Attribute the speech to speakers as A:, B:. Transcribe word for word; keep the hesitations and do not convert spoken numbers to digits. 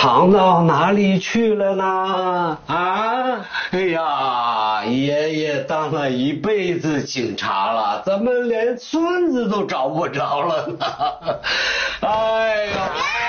A: 藏到哪里去了呢？啊，哎呀，爷爷当了一辈子警察了，怎么连孙子都找不着了呢？哎呀！